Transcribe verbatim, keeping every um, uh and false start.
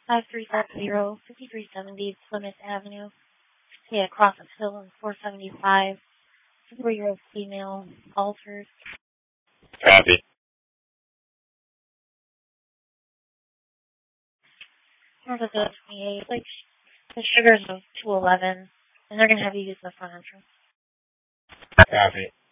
five three five zero, five three seven zero Plymouth Avenue. Yeah, Crawford Hill and four seventy-five. Three-year-old female, altered. Copy. North of the twenty-eight. Like, the sugars of two eleven, and they're going to have you use the front entrance. Copy.